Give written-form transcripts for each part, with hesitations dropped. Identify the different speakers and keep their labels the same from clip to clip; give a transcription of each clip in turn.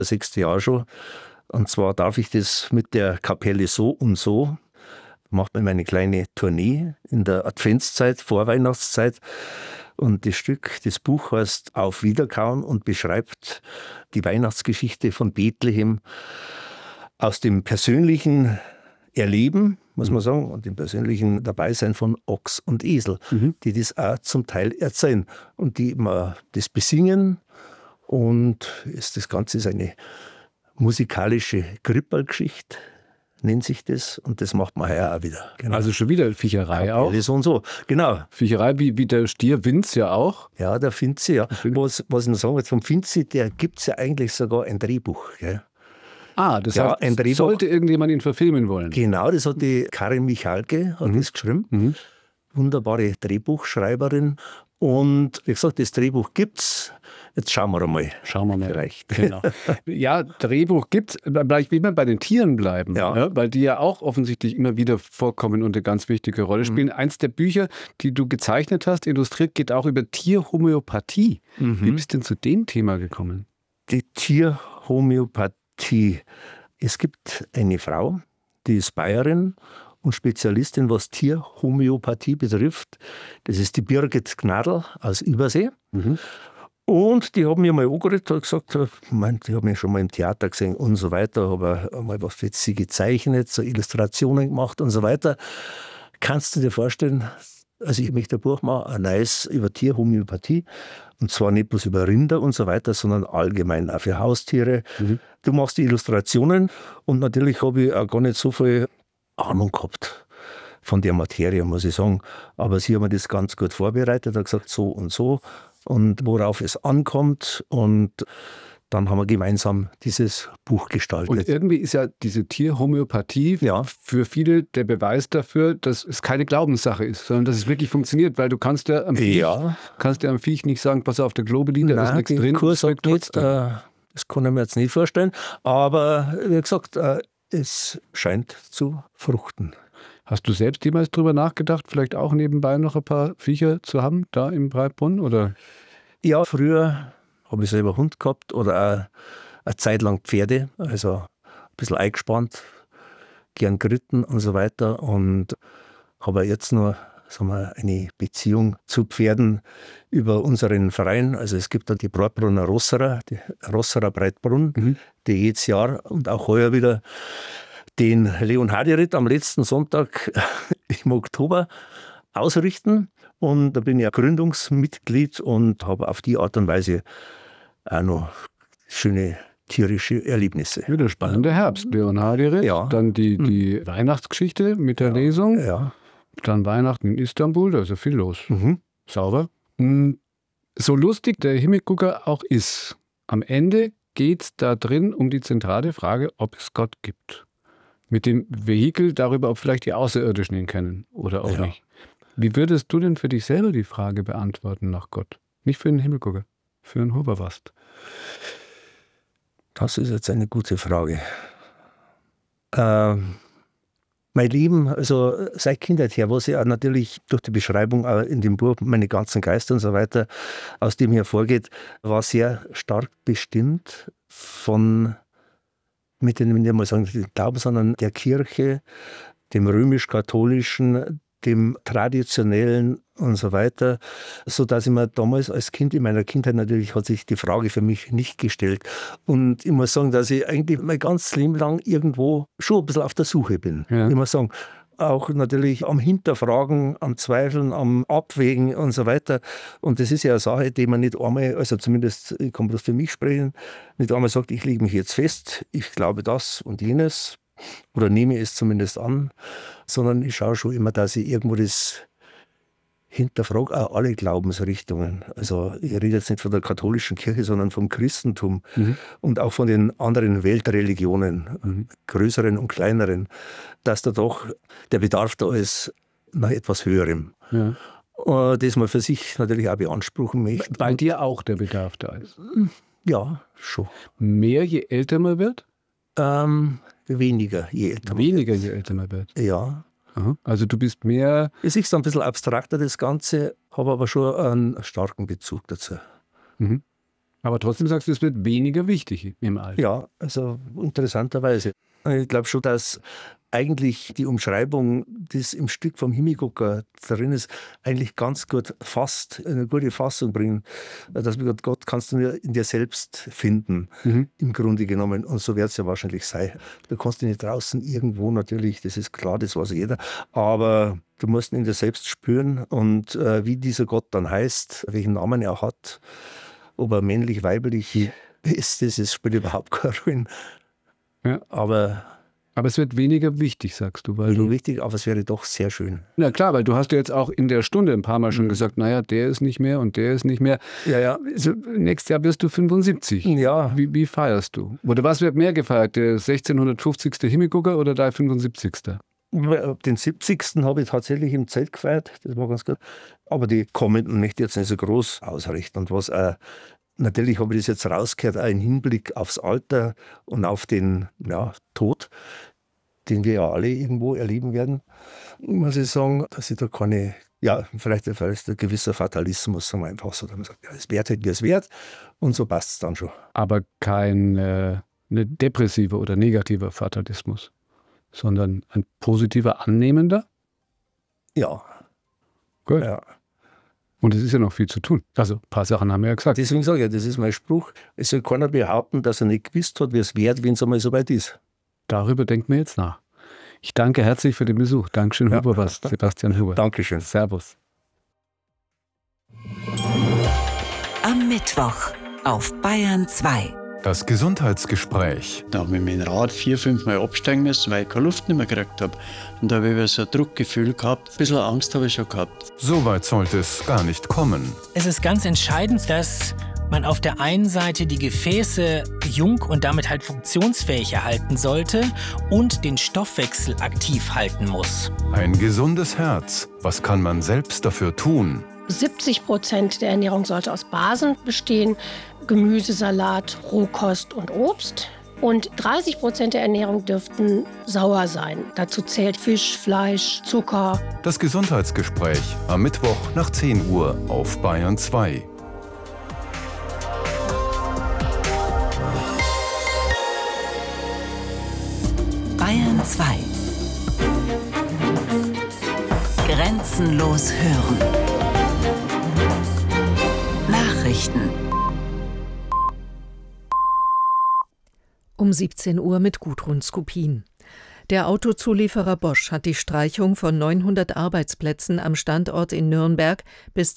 Speaker 1: das 6. Jahr schon. Und zwar darf ich das mit der Kapelle So und So, macht man eine kleine Tournee in der Adventszeit, Vorweihnachtszeit. Und das Buch heißt Auf Wiederkauen und beschreibt die Weihnachtsgeschichte von Bethlehem aus dem persönlichen Erleben, muss man sagen, und dem persönlichen Dabeisein von Ochs und Esel, die das auch zum Teil erzählen und die immer das besingen. Und das Ganze ist eine musikalische Kripperlgeschichte, nennt sich das. Und das macht man heuer auch wieder. Genau.
Speaker 2: Also schon wieder Viecherei auch.
Speaker 1: So und so, genau.
Speaker 2: Viecherei wie der Stier Vinz ja auch.
Speaker 1: Ja, der Finzi, ja. Was ich noch sagen will, vom Finzi, der gibt es ja eigentlich sogar ein Drehbuch. Gell?
Speaker 2: Das heißt, ein Drehbuch. Sollte irgendjemand ihn verfilmen wollen.
Speaker 1: Genau, das hat die Karin Michalke das geschrieben. Wunderbare Drehbuchschreiberin. Und wie gesagt, das Drehbuch gibt's. Jetzt schauen wir mal. Vielleicht.
Speaker 2: Genau. Ja, Drehbuch gibt's. Vielleicht will man bei den Tieren bleiben, ja, weil die ja auch offensichtlich immer wieder vorkommen und eine ganz wichtige Rolle spielen. Eins der Bücher, die du gezeichnet hast, illustriert, geht auch über Tierhomöopathie. Wie bist du denn zu dem Thema gekommen?
Speaker 1: Die Tierhomöopathie. Es gibt eine Frau, die ist Bayerin und Spezialistin, was Tierhomöopathie betrifft. Das ist die Birgit Gnadl aus Übersee. Und die haben mir mal angeredet und gesagt, die haben mich schon mal im Theater gesehen und so weiter, habe mal was für sie gezeichnet, so Illustrationen gemacht und so weiter. Kannst du dir vorstellen, also ich möchte ein Buch machen, ein neues über Tierhomöopathie, und zwar nicht bloß über Rinder und so weiter, sondern allgemein auch für Haustiere. Du machst die Illustrationen und natürlich habe ich auch gar nicht so viel Ahnung gehabt von der Materie, muss ich sagen. Aber sie haben mir das ganz gut vorbereitet, hat gesagt, so und so und worauf es ankommt. Und dann haben wir gemeinsam dieses Buch gestaltet.
Speaker 2: Und irgendwie ist ja diese Tierhomöopathie für viele der Beweis dafür, dass es keine Glaubenssache ist, sondern dass es wirklich funktioniert, weil du kannst ja am Viech nicht sagen, pass auf, der Globelin, da ist nichts drin.
Speaker 1: Kurs sagt nicht, das kann ich mir jetzt nicht vorstellen. Aber wie gesagt, es scheint zu fruchten.
Speaker 2: Hast du selbst jemals drüber nachgedacht, vielleicht auch nebenbei noch ein paar Viecher zu haben, da im Breitbrunn? Oder?
Speaker 1: Ja, früher habe ich selber Hund gehabt oder auch eine Zeit lang Pferde, also ein bisschen eingespannt, gern geritten und so weiter. Und habe jetzt nur eine Beziehung zu Pferden über unseren Verein. Also es gibt da die Breitbrunner Rosserer, die Rosserer Breitbrunn, die jedes Jahr und auch heuer wieder den Leonhardi-Ritt am letzten Sonntag im Oktober ausrichten. Und da bin ich ja Gründungsmitglied und habe auf die Art und Weise auch noch schöne tierische Erlebnisse.
Speaker 2: Wieder spannender Herbst. Leonhardi-Ritt, dann die Weihnachtsgeschichte mit der Lesung.
Speaker 1: Ja.
Speaker 2: Dann Weihnachten in Istanbul, da ist ja viel los. Sauber. So lustig der Himmelgucker auch ist, am Ende geht es da drin um die zentrale Frage, ob es Gott gibt. Mit dem Vehikel darüber, ob vielleicht die Außerirdischen ihn kennen oder auch nicht. Wie würdest du denn für dich selber die Frage beantworten nach Gott? Nicht für den Himmelgucker, für den Hoverwast.
Speaker 1: Das ist jetzt eine gute Frage. Mein Leben, also seit Kindheit her, was ja natürlich durch die Beschreibung in dem Buch, meine ganzen Geister und so weiter, aus dem hervorgeht, war sehr stark bestimmt von, nicht mal sagen, dem Glauben, sondern der Kirche, dem römisch-katholischen, dem traditionellen und so weiter, so dass ich mir damals als Kind, in meiner Kindheit natürlich, hat sich die Frage für mich nicht gestellt. Und ich muss sagen, dass ich eigentlich mein ganzes Leben lang irgendwo schon ein bisschen auf der Suche bin. Ja. Ich muss sagen, auch natürlich am Hinterfragen, am Zweifeln, am Abwägen und so weiter. Und das ist ja eine Sache, die man nicht einmal, also zumindest, ich kann bloß für mich sprechen, nicht einmal sagt, ich lege mich jetzt fest, ich glaube das und jenes, oder nehme es zumindest an, sondern ich schaue schon immer, dass ich irgendwo das hinterfrage, auch alle Glaubensrichtungen. Also ich rede jetzt nicht von der katholischen Kirche, sondern vom Christentum und auch von den anderen Weltreligionen, größeren und kleineren, dass da doch der Bedarf da ist nach etwas Höherem. Ja. Das man für sich natürlich auch beanspruchen möchte.
Speaker 2: Bei dir auch der Bedarf da ist?
Speaker 1: Ja, schon.
Speaker 2: Mehr, je älter man wird?
Speaker 1: Weniger, je älter
Speaker 2: man wird.
Speaker 1: Ja.
Speaker 2: Aha. Also du bist mehr...
Speaker 1: Es ist ein bisschen abstrakter, das Ganze, habe aber schon einen starken Bezug dazu.
Speaker 2: Aber trotzdem sagst du, es wird weniger wichtig im Alter.
Speaker 1: Ja, also interessanterweise. Ich glaube schon, dass eigentlich die Umschreibung, die im Stück vom Himmelgucker drin ist, eigentlich ganz gut fasst, eine gute Fassung bringen. Dass Gott kannst du nur in dir selbst finden, im Grunde genommen. Und so wird es ja wahrscheinlich sein. Du kannst ihn nicht draußen irgendwo natürlich, das ist klar, das weiß jeder. Aber du musst ihn in dir selbst spüren. Und wie dieser Gott dann heißt, welchen Namen er hat, ob er männlich, weiblich ist, das spielt überhaupt keine Rolle.
Speaker 2: Ja. Aber es wird weniger wichtig, sagst du.
Speaker 1: Wichtig, aber es wäre doch sehr schön.
Speaker 2: Na klar, weil du hast ja jetzt auch in der Stunde ein paar Mal schon gesagt, naja, der ist nicht mehr und der ist nicht mehr.
Speaker 1: Ja.
Speaker 2: Also, nächstes Jahr wirst du 75.
Speaker 1: Ja.
Speaker 2: Wie feierst du? Oder was wird mehr gefeiert, der 1650. Himmelgucker oder der 75.?
Speaker 1: Den 70. habe ich tatsächlich im Zelt gefeiert, das war ganz gut. Aber die kommenden möchte ich jetzt nicht so groß ausrichten. Und was natürlich habe ich das jetzt rausgehört, auch im Hinblick aufs Alter und auf den Tod, den wir ja alle irgendwo erleben werden, muss ich sagen, dass ich da keine, vielleicht ein gewisser Fatalismus, sagen wir einfach so, dass man sagt, es wird halt, wie es wird, und so passt es dann schon.
Speaker 2: Aber kein ne depressiver oder negativer Fatalismus, sondern ein positiver, annehmender?
Speaker 1: Ja.
Speaker 2: Gut.
Speaker 1: Ja.
Speaker 2: Und es ist ja noch viel zu tun. Also ein paar Sachen haben wir ja gesagt.
Speaker 1: Deswegen sage ich, das ist mein Spruch. Es soll keiner behaupten, dass er nicht gewusst hat, wie es wird, wenn es einmal so weit ist.
Speaker 2: Darüber denken wir jetzt nach. Ich danke herzlich für den Besuch. Dankeschön, Sebastian Huber.
Speaker 1: Dankeschön.
Speaker 2: Servus.
Speaker 3: Am Mittwoch auf Bayern 2.
Speaker 4: Das Gesundheitsgespräch.
Speaker 5: Da habe ich mit dem Rad 4-5 Mal absteigen müssen, weil ich keine Luft nicht mehr gekriegt habe. Und da habe ich so ein Druckgefühl gehabt. Ein bisschen Angst habe ich schon gehabt.
Speaker 4: So weit sollte es gar nicht kommen.
Speaker 6: Es ist ganz entscheidend, dass man auf der einen Seite die Gefäße jung und damit halt funktionsfähig erhalten sollte und den Stoffwechsel aktiv halten muss.
Speaker 4: Ein gesundes Herz. Was kann man selbst dafür tun?
Speaker 7: 70% der Ernährung sollte aus Basen bestehen. Gemüse, Salat, Rohkost und Obst. Und 30% der Ernährung dürften sauer sein. Dazu zählt Fisch, Fleisch, Zucker.
Speaker 4: Das Gesundheitsgespräch am Mittwoch nach 10 Uhr auf Bayern 2.
Speaker 3: Bayern 2. Grenzenlos hören. Nachrichten.
Speaker 8: Um 17 Uhr mit Gudrun Skupin. Der Autozulieferer Bosch hat die Streichung von 900 Arbeitsplätzen am Standort in Nürnberg bis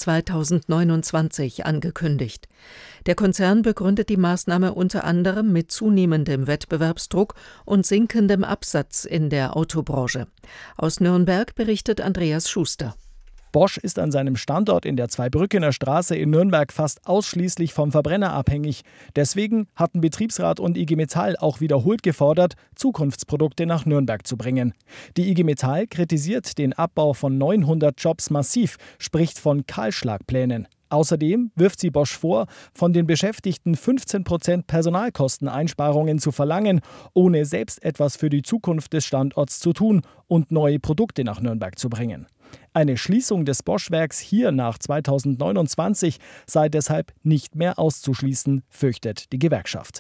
Speaker 8: 2029 angekündigt. Der Konzern begründet die Maßnahme unter anderem mit zunehmendem Wettbewerbsdruck und sinkendem Absatz in der Autobranche. Aus Nürnberg berichtet Andreas Schuster.
Speaker 9: Bosch ist an seinem Standort in der Zweibrückener Straße in Nürnberg fast ausschließlich vom Verbrenner abhängig. Deswegen hatten Betriebsrat und IG Metall auch wiederholt gefordert, Zukunftsprodukte nach Nürnberg zu bringen. Die IG Metall kritisiert den Abbau von 900 Jobs massiv, spricht von Kahlschlagplänen. Außerdem wirft sie Bosch vor, von den Beschäftigten 15% Personalkosteneinsparungen zu verlangen, ohne selbst etwas für die Zukunft des Standorts zu tun und neue Produkte nach Nürnberg zu bringen. Eine Schließung des Bosch-Werks hier nach 2029 sei deshalb nicht mehr auszuschließen, fürchtet die Gewerkschaft.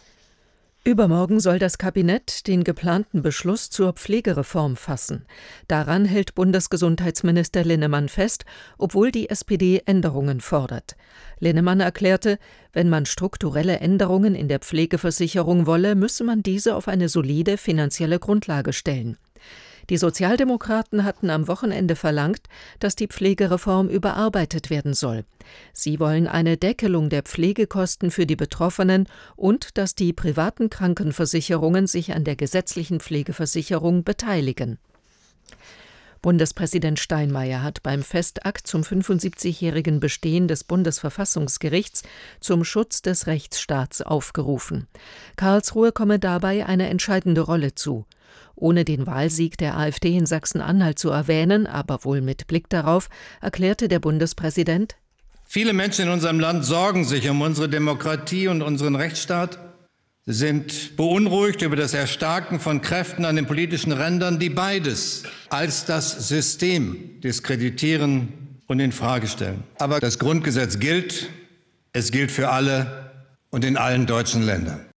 Speaker 8: Übermorgen soll das Kabinett den geplanten Beschluss zur Pflegereform fassen. Daran hält Bundesgesundheitsminister Linnemann fest, obwohl die SPD Änderungen fordert. Linnemann erklärte, wenn man strukturelle Änderungen in der Pflegeversicherung wolle, müsse man diese auf eine solide finanzielle Grundlage stellen. Die Sozialdemokraten hatten am Wochenende verlangt, dass die Pflegereform überarbeitet werden soll. Sie wollen eine Deckelung der Pflegekosten für die Betroffenen und dass die privaten Krankenversicherungen sich an der gesetzlichen Pflegeversicherung beteiligen. Bundespräsident Steinmeier hat beim Festakt zum 75-jährigen Bestehen des Bundesverfassungsgerichts zum Schutz des Rechtsstaats aufgerufen. Karlsruhe komme dabei eine entscheidende Rolle zu. Ohne den Wahlsieg der AfD in Sachsen-Anhalt zu erwähnen, aber wohl mit Blick darauf, erklärte der Bundespräsident:
Speaker 10: Viele Menschen in unserem Land sorgen sich um unsere Demokratie und unseren Rechtsstaat. Sie sind beunruhigt über das Erstarken von Kräften an den politischen Rändern, die beides als das System diskreditieren und in Frage stellen. Aber das Grundgesetz gilt. Es gilt für alle und in allen deutschen Ländern.